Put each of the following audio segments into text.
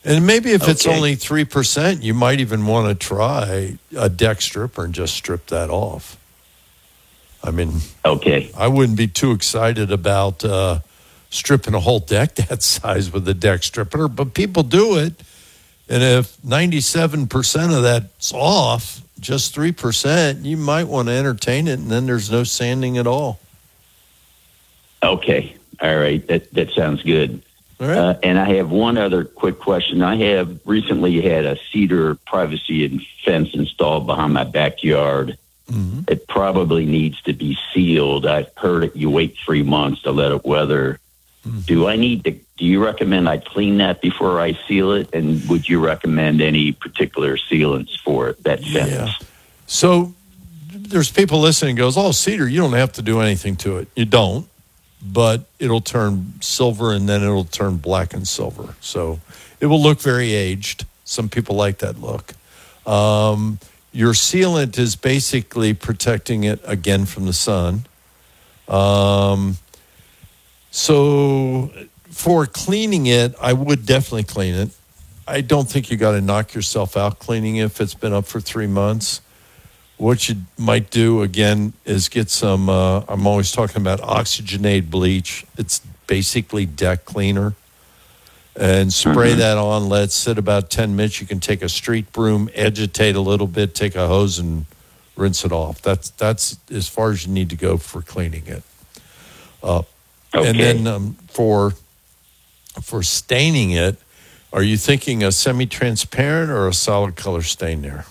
And maybe if it's Okay. only 3%, you might even want to try a deck stripper and just strip that off. I mean, Okay. I wouldn't be too excited about stripping a whole deck that size with a deck stripper, but people do it. And if 97% of that's off, just 3%, you might want to entertain it, and then there's no sanding at all. Okay. All right. That sounds good. All right. And I have one other quick question. I have recently had a cedar privacy and fence installed behind my backyard. Mm-hmm. It probably needs to be sealed. I've heard it. You wait 3 months to let it weather. Mm-hmm. Do you recommend I clean that before I seal it? And would you recommend any particular sealants for that fence? Yeah. So there's people listening goes, oh, cedar, you don't have to do anything to it. You don't, but it'll turn silver and then it'll turn black and silver. So it will look very aged. Some people like that look. Your sealant is basically protecting it again from the sun. So for cleaning it, I would definitely clean it. I don't think you got to knock yourself out cleaning it if it's been up for 3 months. What you might do, again, is get some, I'm always talking about oxygenated bleach. It's basically deck cleaner. And spray that on, let it sit about 10 minutes. You can take a street broom, agitate a little bit, take a hose and rinse it off. That's as far as you need to go for cleaning it. Okay. And then for staining it, are you thinking a semi-transparent or a solid color stain there?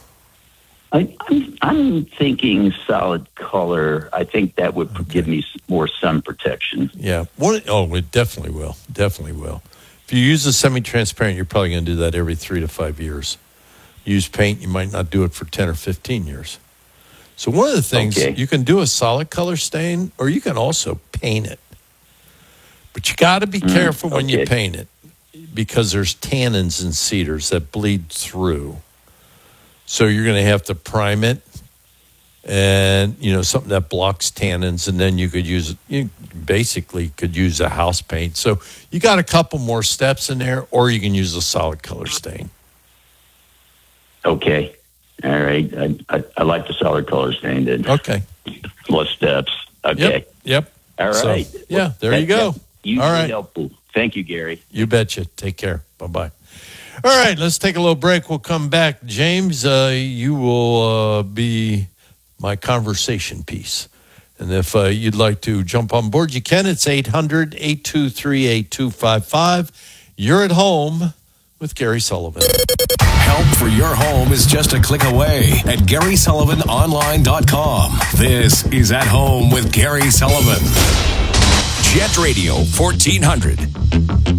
I'm thinking solid color. I think that would give me more sun protection. Yeah. It definitely will. Definitely will. If you use a semi-transparent, you're probably going to do that every 3 to 5 years. Use paint, you might not do it for 10 or 15 years. So one of the things, you can do a solid color stain, or you can also paint it. But you got to be careful when you paint it, because there's tannins in cedars that bleed through. So you're going to have to prime it, and something that blocks tannins, and then you basically could use a house paint. So you got a couple more steps in there, or you can use a solid color stain. Okay. All right. I like the solid color stain then. Okay. Less steps. Okay. Yep. All right. So, there you go. Usually all right. helpful. Thank you, Gary. You betcha. Take care. Bye-bye. All right, let's take a little break. We'll come back. James, you will be my conversation piece. And if you'd like to jump on board, you can. It's 800-823-8255. You're at home with Gary Sullivan. Help for your home is just a click away at GarySullivanOnline.com. This is At Home with Gary Sullivan. Jet Radio 1400.